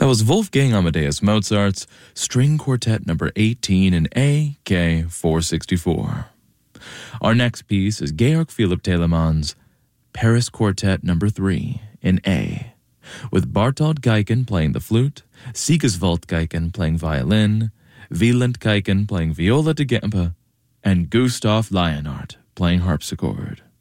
That was Wolfgang Amadeus Mozart's String Quartet number 18 in A, K 464. Our next piece is Georg Philipp Telemann's Paris Quartet number 3 in A, with Bartold Geiken playing the flute, Sigiswald Geiken playing violin, Wieland Geiken playing viola da gamba, and Gustav Leonhardt playing harpsichord.